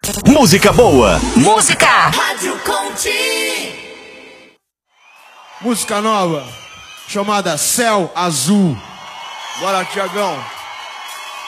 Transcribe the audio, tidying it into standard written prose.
Música boa. Música. Rádio Conti. Música nova chamada Céu Azul. Bora, Tiagão.